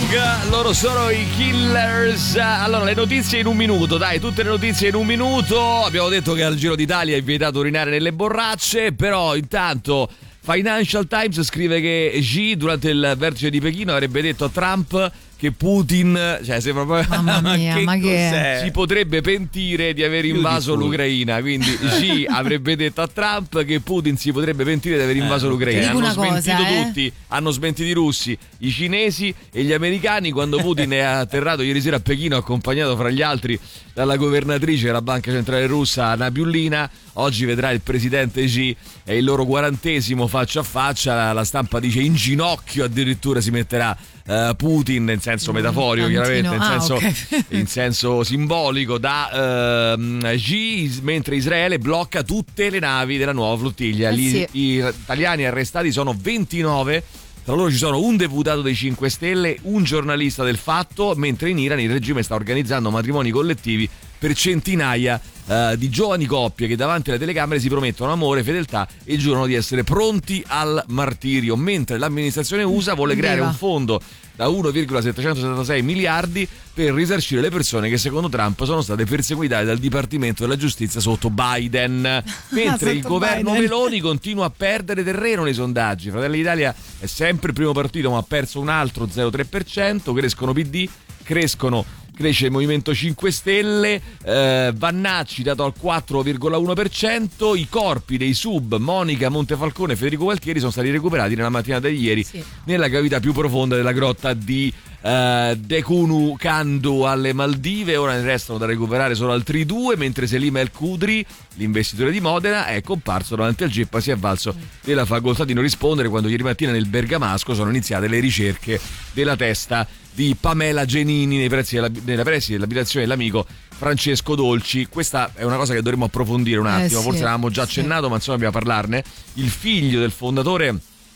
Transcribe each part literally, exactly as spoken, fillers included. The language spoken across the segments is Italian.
Young, loro sono i Killers. Allora, le notizie in un minuto, dai, tutte le notizie in un minuto. Abbiamo detto che al Giro d'Italia è vietato urinare nelle borracce, però intanto Financial Times scrive che Xi durante il vertice di Pechino avrebbe detto a Trump che Putin, cioè se proprio mamma mia, che ma che si potrebbe pentire di aver invaso l'Ucraina, quindi Xi avrebbe detto a Trump che Putin si potrebbe pentire di aver invaso eh, l'Ucraina. Dico hanno una smentito cosa, eh? tutti, hanno smentito i russi, i cinesi e gli americani quando Putin è atterrato ieri sera a Pechino accompagnato fra gli altri dalla governatrice della Banca Centrale Russa Nabiullina. Oggi vedrà il presidente Xi e il loro quarantesimo faccia a faccia, la stampa dice in ginocchio addirittura si metterà Uh, Putin in senso metaforico, mm, chiaramente in, ah, senso, okay. in senso simbolico da uh, Xi, mentre Israele blocca tutte le navi della nuova flottiglia. Eh Gli sì. gli italiani arrestati sono ventinove, tra loro ci sono un deputato dei cinque Stelle, un giornalista del Fatto, mentre in Iran il regime sta organizzando matrimoni collettivi per centinaia uh, di giovani coppie che davanti alle telecamere si promettono amore, fedeltà e giurano di essere pronti al martirio, mentre l'amministrazione U S A vuole creare un fondo da uno virgola settecentosettantasei miliardi per risarcire le persone che secondo Trump sono state perseguitate dal Dipartimento della Giustizia sotto Biden, mentre il governo Biden. Meloni continua a perdere terreno nei sondaggi. Fratelli d'Italia è sempre il primo partito ma ha perso un altro zero virgola tre per cento, crescono P D, crescono cresce il Movimento cinque Stelle, eh, Vannacci dato al quattro virgola uno per cento, i corpi dei sub Monica Montefalcone e Federico Gualtieri sono stati recuperati nella mattinata di ieri sì. nella cavità più profonda della grotta di Uh, Dekunu Kandu alle Maldive. Ora ne restano da recuperare solo altri due, mentre Selim El Kudri, l'investitore di Modena, è comparso davanti al G E P, si è avvalso della facoltà di non rispondere quando ieri mattina nel Bergamasco sono iniziate le ricerche della testa di Pamela Genini nei pressi, della, nei pressi dell'abitazione dell'amico Francesco Dolci. Questa è una cosa che dovremmo approfondire un attimo, eh sì, forse l'avevamo già accennato, sì. ma insomma dobbiamo parlarne. Il figlio del fondatore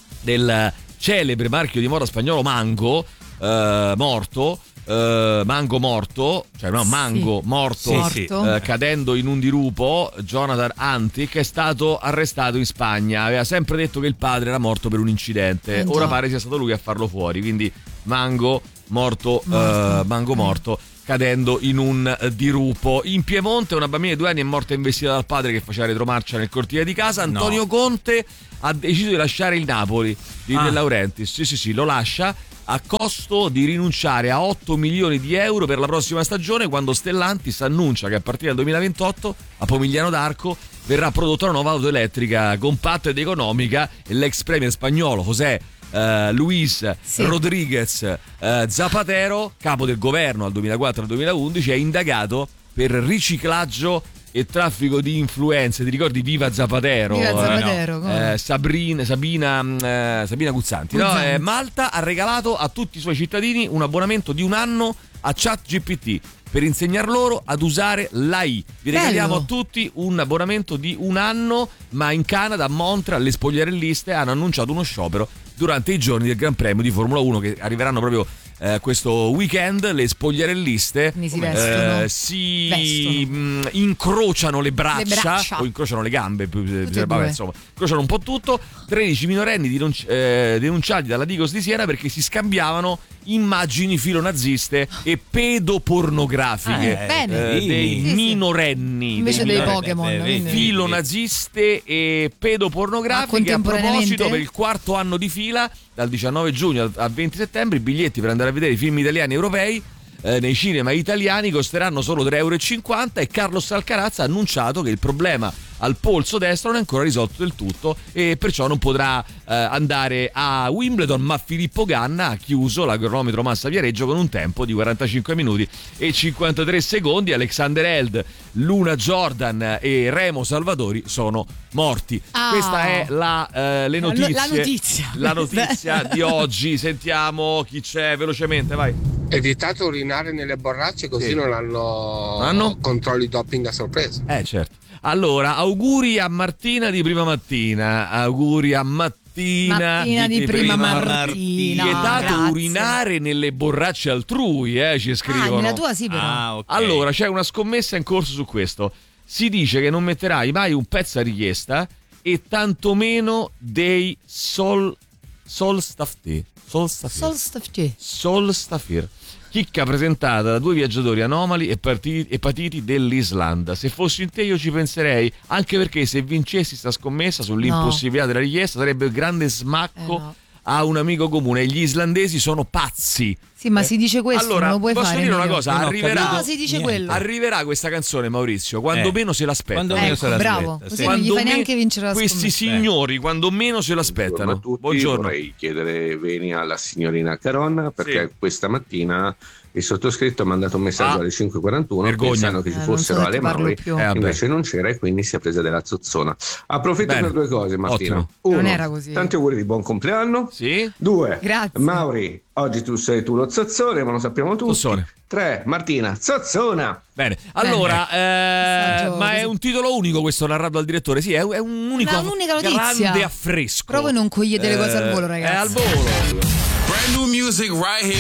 del celebre marchio di moda spagnolo Mango, Uh, morto, uh, Mango morto, cioè no, Mango sì. morto, sì, sì. Uh, cadendo in un dirupo, Jonathan Antic è stato arrestato in Spagna. Aveva sempre detto che il padre era morto per un incidente, eh, ora pare sia stato lui a farlo fuori, quindi Mango morto, morto. Uh, Mango morto cadendo in un dirupo. In Piemonte una bambina di due anni è morta investita dal padre che faceva retromarcia nel cortile di casa. Antonio no. Conte ha deciso di lasciare il Napoli di ah. De Laurentiis, sì sì sì, lo lascia a costo di rinunciare a otto milioni di euro per la prossima stagione, quando Stellantis annuncia che a partire dal duemilaventotto a Pomigliano d'Arco verrà prodotta una nuova auto elettrica compatta ed economica e l'ex premier spagnolo José Uh, Luis sì. Rodriguez uh, Zapatero, capo del governo dal duemilaquattro al duemilaundici, è indagato per riciclaggio e traffico di influenze. Ti ricordi Viva Zapatero? Viva Zapatero, eh, no. eh, Sabrina, Sabina, eh, Sabina Guzzanti, Guzzanti. No? Eh, Malta ha regalato a tutti i suoi cittadini un abbonamento di un anno a ChatGPT per insegnar loro ad usare l'A I. Vi regaliamo a tutti un abbonamento di un anno, ma in Canada, a Montreal, le spogliarelliste hanno annunciato uno sciopero durante i giorni del Gran Premio di Formula uno che arriveranno proprio eh, questo weekend. Le spogliarelliste si, vestono. Eh, si mh, incrociano le braccia, le braccia o incrociano le gambe, vabbè, insomma, incrociano un po' tutto. tredici minorenni denunci- eh, denunciati dalla Digos di Siena perché si scambiavano immagini filonaziste e pedopornografiche eh, eh, dei sì, minorenni, invece dei dei Pokémon, eh, filonaziste e pedopornografiche. A proposito, per il quarto anno di fila, dal diciannove giugno al venti settembre, i biglietti per andare a vedere i film italiani e europei eh, nei cinema italiani costeranno solo tre virgola cinquanta euro e Carlos Alcaraz ha annunciato che il problema al polso destro non è ancora risolto del tutto e perciò non potrà eh, andare a Wimbledon, ma Filippo Ganna ha chiuso l'agronometro Massa Viareggio con un tempo di quarantacinque minuti e cinquantatré secondi. Alexander Held, Luna Jordan e Remo Salvatori sono morti. Ah. Questa è la, eh, le notizie, la notizia, la notizia di oggi. Sentiamo chi c'è velocemente, vai. È vietato urinare nelle borracce, così sì. non hanno, hanno controlli doping a sorpresa. Eh certo. Allora, auguri a Martina di Prima Mattina, auguri a Mattina, Mattina di, di Prima, prima Mattina. Vietato grazie. urinare nelle borracce altrui, eh, ci scrivono. Ah, nella tua sì però. Ah, okay. Allora, c'è una scommessa in corso su questo. Si dice che non metterai mai un pezzo a richiesta e tantomeno dei sol Solstafir. Solstafir. Solstafir. Solstafir. Chicca presentata da due viaggiatori anomali e partiti, epatiti dell'Islanda. Se fossi in te io ci penserei, anche perché se vincessi sta scommessa sull'impossibilità no. della richiesta sarebbe un grande smacco eh no. a un amico comune. Gli islandesi sono pazzi. Sì, ma eh. si dice questo, allora, non lo puoi posso fare. dire una cosa, arriverà, no, si dice quello. arriverà questa canzone, Maurizio, quando eh. meno se l'aspetta. Quando ecco, meno se l'aspetta. Bravo, così sì. non gli fai neanche vincere la questi scommessa. signori, quando meno se l'aspettano. Buongiorno a tutti, Buongiorno. Vorrei chiedere venia alla signorina Caron, perché sì. questa mattina il sottoscritto ha mandato un messaggio ah. alle cinque e quarantuno Vergogna. pensando che ci eh, fossero so alle Mauri, eh, invece non c'era e quindi si è presa della zozzona. Approfitto Bene. per due cose, Martina. Ottimo. Uno, non era così. tanti auguri di buon compleanno. Sì. Due, Grazie. Mauri, oggi tu sei tu lo zozzone, ma lo sappiamo tutti. Zozzone. Tre, Martina, zozzona. Bene, allora, Bene. Eh, ma è un titolo unico questo narrato dal direttore? Sì, è, è un unico un'unica notizia. grande affresco. Però voi non cogliete eh, le cose al volo, ragazzi. È al volo. Brand new music right here.